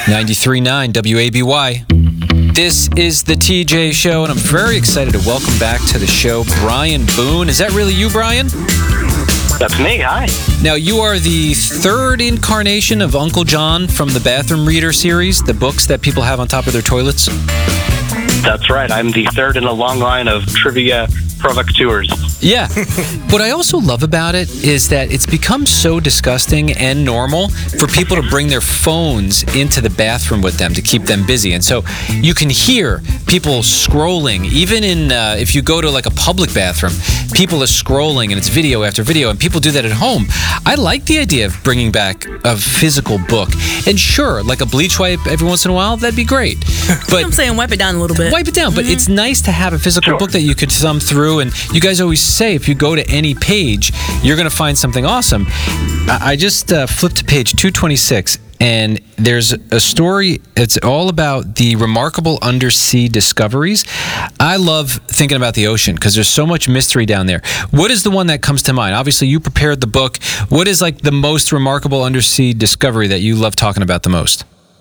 93.9 WABY. This is the TJ Show, and I'm very excited to welcome back to the show Brian Boone. Is that really you, Brian? That's me. Hi. Now, you are the third incarnation of Uncle John from the Bathroom Reader series, the books that people have on top of their toilets. That's right. I'm the third in a long line of trivia provocateurs. Yeah. What I also love about it is that it's become so disgusting and normal for people to bring their phones into the bathroom with them to keep them busy. And so you can hear people scrolling, even in, if you go to like a public bathroom, people are scrolling and it's video after video, and people do that at home. I like the idea of bringing back a physical book. And sure, like a bleach wipe every once in a while, that'd be great. But I'm saying wipe it down a little bit. Wipe it down, but it's nice to have a physical book that you could thumb through. And you guys always say if you go to any page, you're going to find something awesome. I just flipped to page 226, and there's a story. It's all about the remarkable undersea discoveries. I love thinking about the ocean because there's so much mystery down there. What is the one that comes to mind? Obviously, you prepared the book. What is like the most remarkable undersea discovery that you love talking about the most?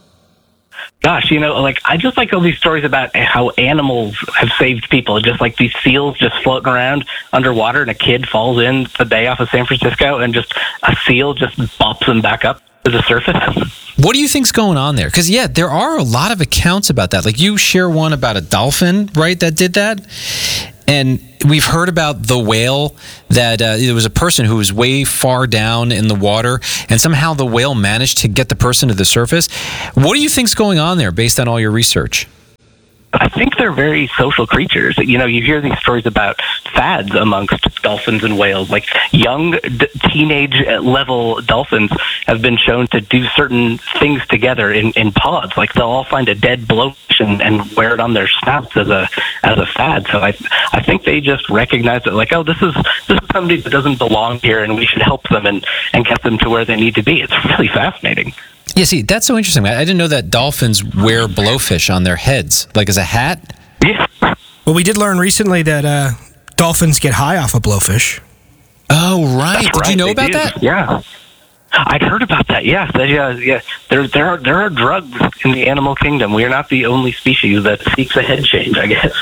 Gosh, I just like all these stories about how animals have saved people. Just like these seals just floating around underwater, and a kid falls in the bay off of San Francisco, and just a seal just bops them back up to the surface. What do you think's going on there? Because, yeah, there are a lot of accounts about that. Like, you share one about a dolphin, right, that did that? And we've heard about the whale that there was a person who was way far down in the water, and somehow the whale managed to get the person to the surface. What do you think's going on there based on all your research? I think they're very social creatures. You hear these stories about fads amongst dolphins and whales. Like young teenage-level dolphins have been shown to do certain things together in pods. Like they'll all find a dead blowfish and wear it on their snouts as a fad. So I think they just recognize that, like, oh, this is somebody that doesn't belong here, and we should help them and get them to where they need to be. It's really fascinating. Yeah, see, that's so interesting. I didn't know that dolphins wear blowfish on their heads, like as a hat. Yeah. Well, we did learn recently that dolphins get high off of blowfish. Oh, right. That's Did you know about that? Yeah. I'd heard about that. Yeah. There are drugs in the animal kingdom. We are not the only species that seeks a head change, I guess.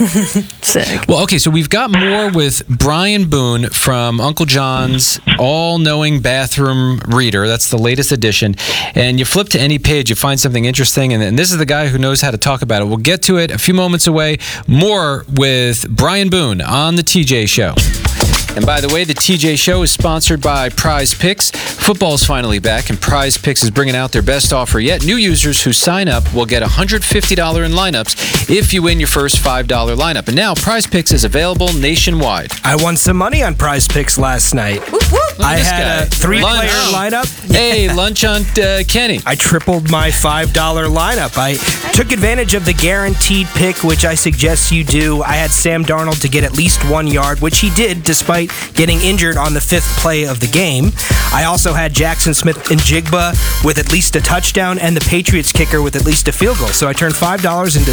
Sick. Well, okay, so we've got more with Brian Boone from Uncle John's All-Knowing Bathroom Reader. That's the latest edition. And you flip to any page, you find something interesting, and this is the guy who knows how to talk about it. We'll get to it a few moments away. More with Brian Boone on the TJ Show. And by the way, the TJ Show is sponsored by Prize Picks. Football's finally back, and Prize Picks is bringing out their best offer yet. New users who sign up will get $150 in lineups if you win your first $5 lineup. And now Prize Picks is available nationwide. I won some money on Prize Picks last night. I had a 3-player lineup. Hey, lunch on Kenny. I tripled my $5 lineup. I took advantage of the guaranteed pick, which I suggest you do. I had Sam Darnold to get at least 1 yard, which he did despite getting injured on the 5th play of the game. I also had Jackson Smith and Jigba with at least a touchdown, and the Patriots kicker with at least a field goal. So I turned $5 into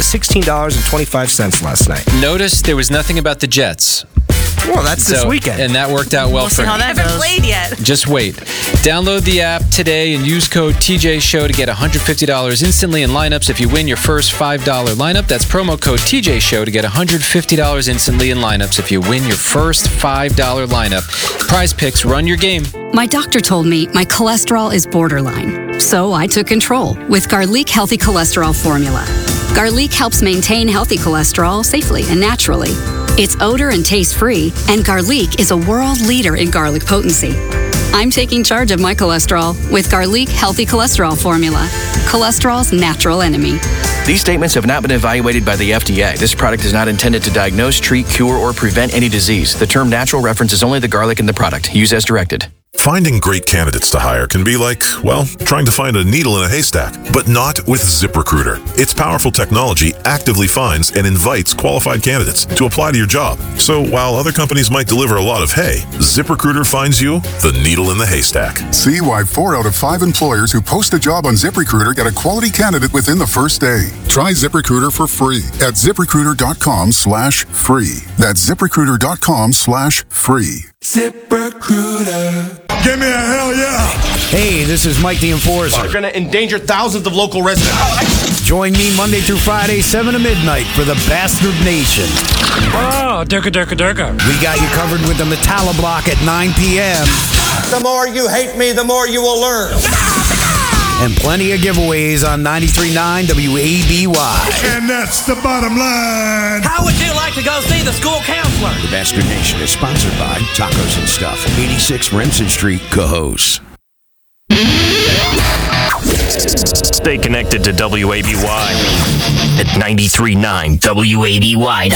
$16.25 last night. Notice there was nothing about the Jets. Well, that's this weekend. And that worked out well We'll for see how me. that goes. Played yet. Just wait. Download the app today and use code TJ Show to get $150 instantly in lineups if you win your first $5 lineup. That's promo code TJ Show to get $150 instantly in lineups if you win your first $5 lineup. Prize Picks, run your game. My doctor told me my cholesterol is borderline, so I took control with Garlic Healthy Cholesterol Formula. Garlic helps maintain healthy cholesterol safely and naturally. It's odor and taste-free, and Garlic is a world leader in garlic potency. I'm taking charge of my cholesterol with Garlic Healthy Cholesterol Formula, cholesterol's natural enemy. These statements have not been evaluated by the FDA. This product is not intended to diagnose, treat, cure, or prevent any disease. The term natural references only the garlic in the product. Use as directed. Finding great candidates to hire can be like, well, trying to find a needle in a haystack, but not with ZipRecruiter. Its powerful technology actively finds and invites qualified candidates to apply to your job. So while other companies might deliver a lot of hay, ZipRecruiter finds you the needle in the haystack. See why 4 out of 5 employers who post a job on ZipRecruiter get a quality candidate within the first day. Try ZipRecruiter for free at ZipRecruiter.com/free. That's ZipRecruiter.com/free. ZipRecruiter. Give me a hell yeah. Hey, this is Mike the Enforcer. They're going to endanger thousands of local residents. Join me Monday through Friday, 7 to midnight for the Bastard Nation. Oh, durka. We got you covered with the Metalla Block at 9 p.m. The more you hate me, the more you will learn. And plenty of giveaways on 93.9 WABY. And that's the bottom line. How would you like to go see the school counselor? The Bastard Nation is sponsored by Tacos and Stuff, 86 Remsen Street, Cohoes. Stay connected to WABY at 93.9 WABY.com.